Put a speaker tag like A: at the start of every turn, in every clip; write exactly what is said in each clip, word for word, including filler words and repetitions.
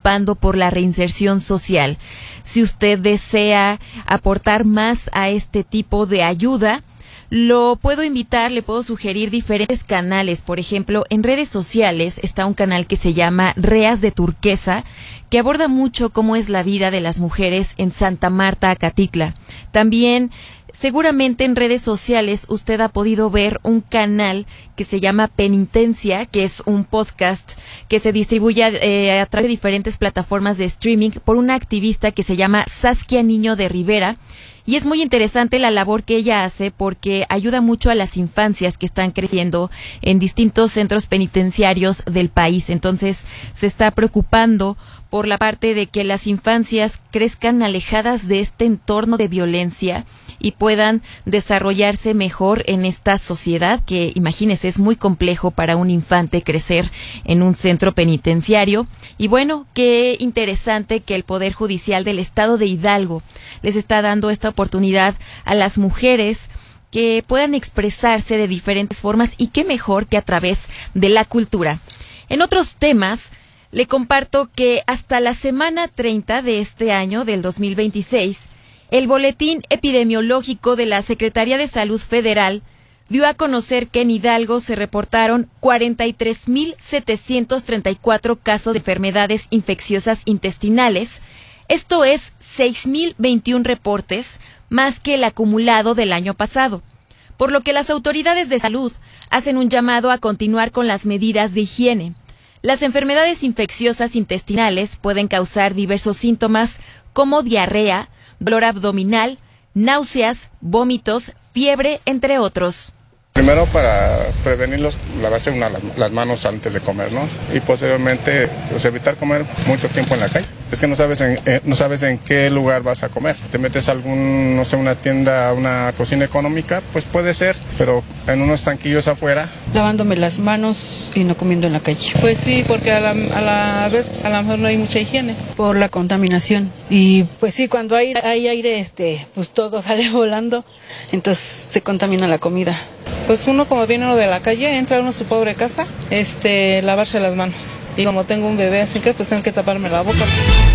A: preocupando por la reinserción social. Si usted desea aportar más a este tipo de ayuda, lo puedo invitar, le puedo sugerir diferentes canales. Por ejemplo, en redes sociales está un canal que se llama Reas de Turquesa, que aborda mucho cómo es la vida de las mujeres en Santa Marta, Acatitla. También, seguramente en redes sociales usted ha podido ver un canal que se llama Penitencia, que es un podcast que se distribuye eh, a través de diferentes plataformas de streaming por una activista que se llama Saskia Niño de Rivera. Y es muy interesante la labor que ella hace porque ayuda mucho a las infancias que están creciendo en distintos centros penitenciarios del país. Entonces, se está preocupando por la parte de que las infancias crezcan alejadas de este entorno de violencia y puedan desarrollarse mejor en esta sociedad que, imagínese, es muy complejo para un infante crecer en un centro penitenciario. Y bueno, qué interesante que el Poder Judicial del Estado de Hidalgo les está dando esta oportunidad a las mujeres que puedan expresarse de diferentes formas, y qué mejor que a través de la cultura. En otros temas, le comparto que hasta la semana treinta de este año, del dos mil veintiséis, el Boletín Epidemiológico de la Secretaría de Salud Federal dio a conocer que en Hidalgo se reportaron cuarenta y tres mil setecientos treinta y cuatro casos de enfermedades infecciosas intestinales. Esto es seis mil veintiún reportes, más que el acumulado del año pasado, por lo que las autoridades de salud hacen un llamado a continuar con las medidas de higiene. Las enfermedades infecciosas intestinales pueden causar diversos síntomas como diarrea, dolor abdominal, náuseas, vómitos, fiebre, entre otros.
B: Primero, para prevenirlos, lavarse una, las manos antes de comer, ¿no? Y posteriormente, pues, evitar comer mucho tiempo en la calle. Es que no sabes en, eh, no sabes en qué lugar vas a comer. Te metes a algún, no sé, una tienda, una cocina económica, pues puede ser, pero en unos tanquillos afuera.
C: Lavándome las manos y no comiendo en la calle.
D: Pues sí, porque a la, a la vez, pues, a lo mejor no hay mucha higiene.
C: Por la contaminación. Y pues sí, cuando hay, hay aire, este, pues todo sale volando, entonces se contamina la comida.
D: Pues uno, como viene uno de la calle, entra uno a su pobre casa, este, lavarse las manos. Y como tengo un bebé, así que pues tengo que taparme la boca.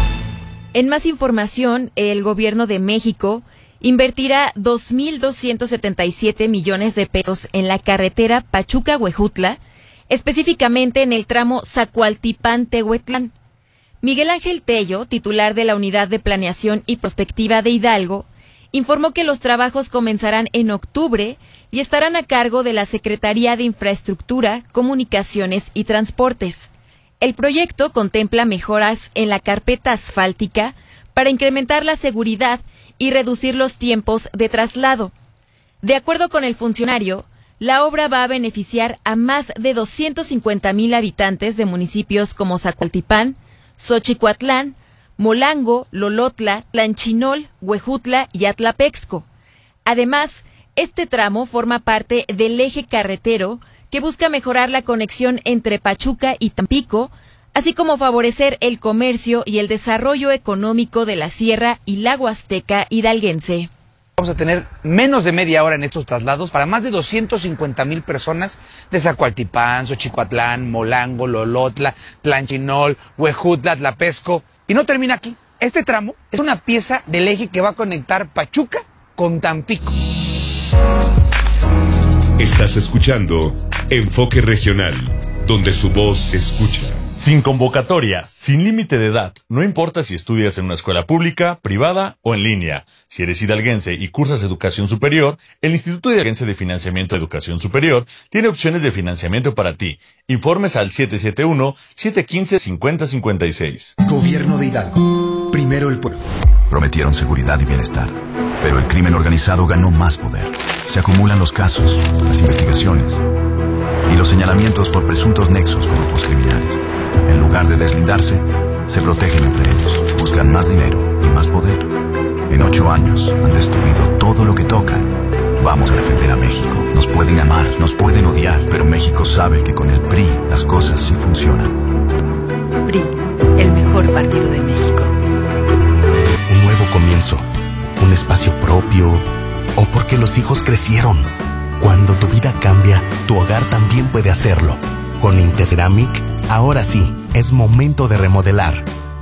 A: En más información, el gobierno de México invertirá dos mil doscientos setenta y siete millones de pesos en la carretera Pachuca-Huejutla, específicamente en el tramo Zacualtipán-Tehuetlán. Miguel Ángel Tello, titular de la Unidad de Planeación y Prospectiva de Hidalgo, informó que los trabajos comenzarán en octubre y estarán a cargo de la Secretaría de Infraestructura, Comunicaciones y Transportes. El proyecto contempla mejoras en la carpeta asfáltica para incrementar la seguridad y reducir los tiempos de traslado. De acuerdo con el funcionario, la obra va a beneficiar a más de doscientos cincuenta mil habitantes de municipios como Zacualtipán, Xochicuatlán, Molango, Lolotla, Tlanchinol, Huejutla y Atlapexco. Además, este tramo forma parte del eje carretero que busca mejorar la conexión entre Pachuca y Tampico, así como favorecer el comercio y el desarrollo económico de la Sierra y la Huasteca hidalguense.
E: Vamos a tener menos de media hora en estos traslados para más de doscientas cincuenta mil personas de Zacualtipán, Xochicuatlán, Molango, Lolotla, Tlanchinol, Huejutla, Atlapexco. Y no termina aquí. Este tramo es una pieza del eje que va a conectar Pachuca con Tampico.
F: Estás escuchando Enfoque Regional, donde su voz se escucha.
G: Sin convocatoria, sin límite de edad, no importa si estudias en una escuela pública, privada o en línea. Si eres hidalguense y cursas educación superior, el Instituto Hidalguense de Financiamiento de Educación Superior tiene opciones de financiamiento para ti. Informes al siete siete uno, siete uno cinco, cinco cero cinco seis.
H: Gobierno de Hidalgo. Primero el pueblo.
I: Prometieron seguridad y bienestar, pero el crimen organizado ganó más poder. Se acumulan los casos, las investigaciones y los señalamientos por presuntos nexos con grupos criminales. En lugar de deslindarse, se protegen entre ellos, buscan más dinero y más poder. En ocho años han destruido todo lo que tocan. Vamos a defender a México. Nos pueden amar, nos pueden odiar, pero México sabe que con el P R I las cosas sí funcionan.
J: P R I, el mejor partido de México.
H: Un nuevo comienzo, un espacio propio, o porque los hijos crecieron. Cuando tu vida cambia, tu hogar también puede hacerlo. Con Interceramic, ahora sí, es momento de remodelar.